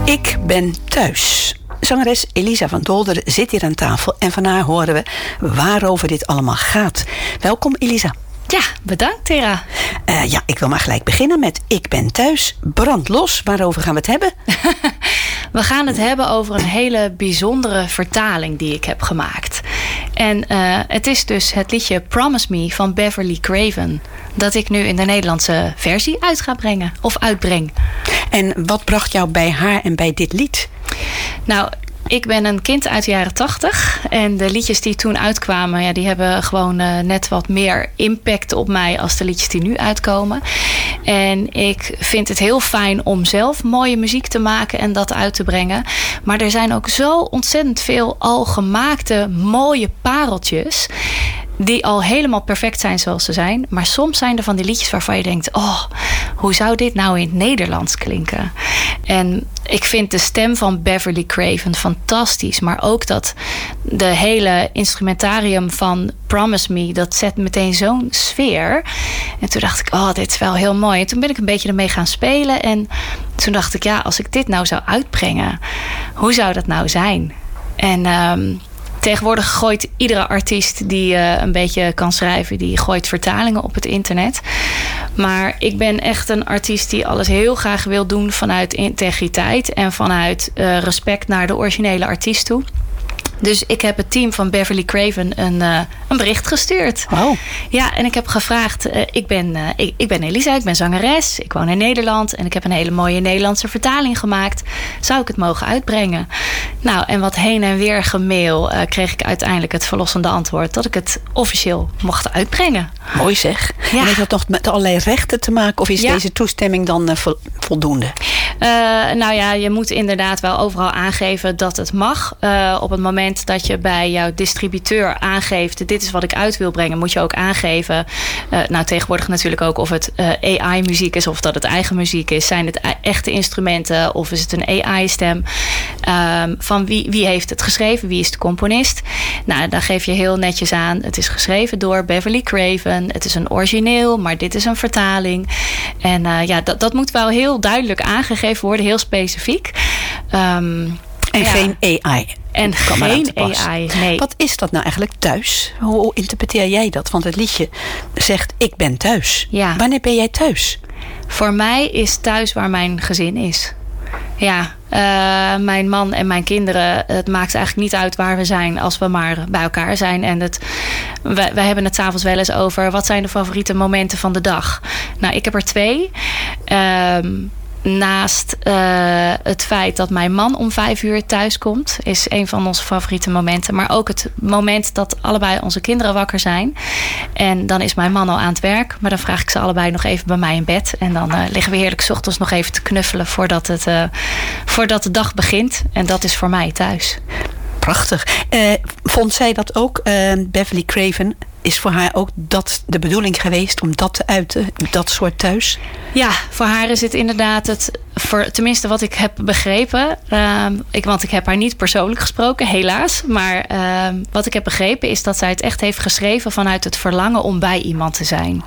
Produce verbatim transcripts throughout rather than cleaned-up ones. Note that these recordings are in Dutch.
Ik ben thuis. Zangeres Elisa van Dolderen zit hier aan tafel en van haar horen we waarover dit allemaal gaat. Welkom Elisa. Ja, bedankt Tera. Uh, ja, ik wil maar gelijk beginnen met Ik ben thuis. Brand los, waarover gaan we het hebben? We gaan het hebben over een hele bijzondere vertaling die ik heb gemaakt. En uh, het is dus het liedje Promise Me van Beverly Craven, dat ik nu in de Nederlandse versie uit ga brengen. Of uitbreng. En wat bracht jou bij haar en bij dit lied? Nou, ik ben een kind uit de jaren tachtig. En de liedjes die toen uitkwamen, ja, die hebben gewoon uh, net wat meer impact op mij als de liedjes die nu uitkomen. En ik vind het heel fijn om zelf mooie muziek te maken en dat uit te brengen. Maar er zijn ook zo ontzettend veel al gemaakte mooie pareltjes die al helemaal perfect zijn zoals ze zijn. Maar soms zijn er van die liedjes waarvan je denkt, oh, hoe zou dit nou in het Nederlands klinken? En ik vind de stem van Beverly Craven fantastisch. Maar ook dat de hele instrumentarium van Promise Me, dat zet meteen zo'n sfeer. En toen dacht ik, oh, dit is wel heel mooi. En toen ben ik een beetje ermee gaan spelen. En toen dacht ik, ja, als ik dit nou zou uitbrengen, hoe zou dat nou zijn? En Um, tegenwoordig gooit iedere artiest die uh, een beetje kan schrijven, die gooit vertalingen op het internet. Maar ik ben echt een artiest die alles heel graag wil doen vanuit integriteit en vanuit uh, respect naar de originele artiest toe. Dus ik heb het team van Beverly Craven een, uh, een bericht gestuurd. Oh. Ja, en ik heb gevraagd, uh, ik, ben, uh, ik, ik ben Elisa, ik ben zangeres. Ik woon in Nederland en ik heb een hele mooie Nederlandse vertaling gemaakt. Zou ik het mogen uitbrengen? Nou, en wat heen en weer gemail uh, kreeg ik uiteindelijk het verlossende antwoord dat ik het officieel mocht uitbrengen. Mooi zeg. Ja. En heeft dat nog met allerlei rechten te maken of is ja. deze toestemming dan uh, voldoende? Uh, nou ja, je moet inderdaad wel overal aangeven dat het mag. Uh, op het moment dat je bij jouw distributeur aangeeft, dit is wat ik uit wil brengen, moet je ook aangeven, uh, nou tegenwoordig natuurlijk ook of het uh, A I-muziek is of dat het eigen muziek is. Zijn het echte instrumenten of is het een A I-stem? Um, van wie, wie heeft het geschreven? Wie is de componist? Nou, dan geef je heel netjes aan, het is geschreven door Beverly Craven. Het is een origineel, maar dit is een vertaling. En uh, ja, dat, dat moet wel heel duidelijk aangegeven worden, heel specifiek. Um, en ja. geen A I. En geen A I, nee. Wat is dat nou eigenlijk thuis? Hoe interpreteer jij dat? Want het liedje zegt, ik ben thuis. Ja. Wanneer ben jij thuis? Voor mij is thuis waar mijn gezin is. Ja, uh, mijn man en mijn kinderen, het maakt eigenlijk niet uit waar we zijn als we maar bij elkaar zijn. En het, wij, wij hebben het 's avonds wel eens over, wat zijn de favoriete momenten van de dag? Nou, ik heb er twee. Um, Naast uh, het feit dat mijn man om vijf uur thuis komt, is een van onze favoriete momenten. Maar ook het moment dat allebei onze kinderen wakker zijn. En dan is mijn man al aan het werk. Maar dan vraag ik ze allebei nog even bij mij in bed. En dan uh, liggen we heerlijk 's ochtends nog even te knuffelen voordat, het, uh, voordat de dag begint. En dat is voor mij thuis. Prachtig. Uh, vond zij dat ook, uh, Beverly Craven? Is voor haar ook dat de bedoeling geweest om dat te uiten, dat soort thuis? Ja, voor haar is het inderdaad het, voor, tenminste wat ik heb begrepen. Uh, ik, want ik heb haar niet persoonlijk gesproken, helaas. Maar uh, wat ik heb begrepen is dat zij het echt heeft geschreven vanuit het verlangen om bij iemand te zijn.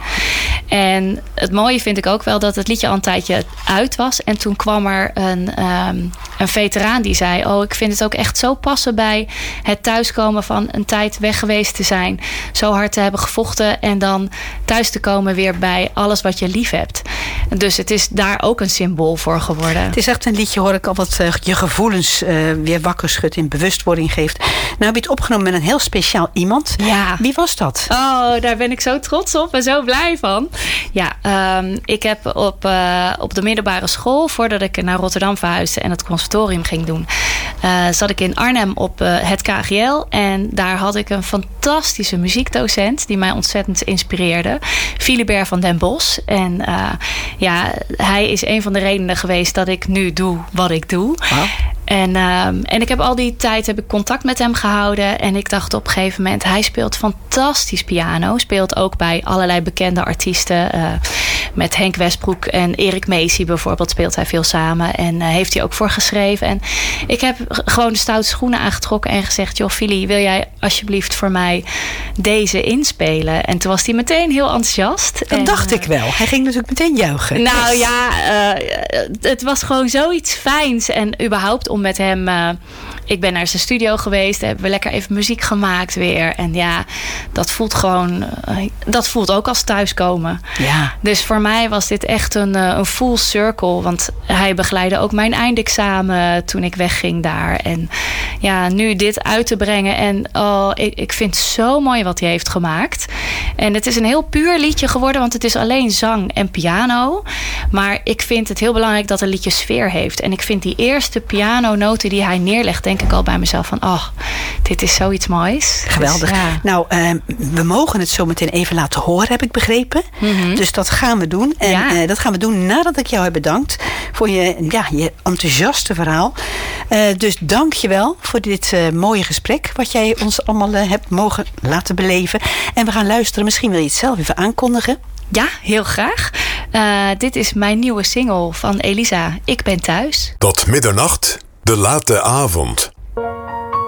En het mooie vind ik ook wel dat het liedje al een tijdje uit was. En toen kwam er een, um, een veteraan die zei, oh, ik vind het ook echt zo passen bij het thuiskomen van een tijd weg geweest te zijn. Zo hard te hebben gevochten en dan thuis te komen weer bij alles wat je lief hebt. Dus het is daar ook een symbool voor geworden. Het is echt een liedje, hoor ik al, wat uh, je gevoelens uh, weer wakker schudt, in bewustwording geeft. Nou heb je het opgenomen met een heel speciaal iemand. Ja. Wie was dat? Oh, daar ben ik zo trots op en zo blij van. Ja, um, ik heb op, uh, op de middelbare school, voordat ik naar Rotterdam verhuisde en het conservatorium ging doen, uh, zat ik in Arnhem op uh, het K G L. En daar had ik een fantastische muziekdocent die mij ontzettend inspireerde. Philibert van den Bos. En uh, ja, hij is een van de redenen geweest dat ik nu doe wat ik doe. Wow. En, uh, en ik heb al die tijd heb ik contact met hem gehouden. En ik dacht op een gegeven moment, hij speelt fantastisch piano. Speelt ook bij allerlei bekende artiesten. Uh, met Henk Westbroek en Erik Macy bijvoorbeeld speelt hij veel samen. En uh, heeft hij ook voor geschreven. En ik heb gewoon de stoute schoenen aangetrokken en gezegd, joh, Philly, wil jij alsjeblieft voor mij deze inspelen? En toen was hij meteen heel enthousiast. Dat en, dacht uh, ik wel. Hij ging natuurlijk meteen juichen. Nou ja, uh, het was gewoon zoiets fijns. En überhaupt om met hem... Uh, ik ben naar zijn studio geweest. Hebben we lekker even muziek gemaakt weer. En ja, dat voelt gewoon... Uh, dat voelt ook als thuiskomen. Ja. Dus voor mij was dit echt een, uh, een full circle. Want hij begeleidde ook mijn eindexamen toen ik wegging daar. En ja, nu dit uit te brengen. En oh, ik, ik vind het zo mooi wat hij heeft gemaakt. En het is een heel puur liedje geworden. Want het is alleen zang en piano. Maar ik vind het heel belangrijk dat een liedje sfeer heeft. En ik vind die eerste pianonoten die hij neerlegt, denk ik al bij mezelf van, oh, dit is zoiets moois. Geweldig. Dus, ja. Nou, uh, we mogen het zo meteen even laten horen, heb ik begrepen. Mm-hmm. Dus dat gaan we doen. En ja. uh, dat gaan we doen nadat ik jou heb bedankt voor je, ja, je enthousiaste verhaal. Uh, dus dank je wel voor dit uh, mooie gesprek, wat jij ons allemaal uh, hebt mogen laten beleven. En we gaan luisteren. Misschien wil je het zelf even aankondigen. Ja, heel graag. Uh, dit is mijn nieuwe single van Elisa, Ik ben thuis. Tot middernacht, de late avond.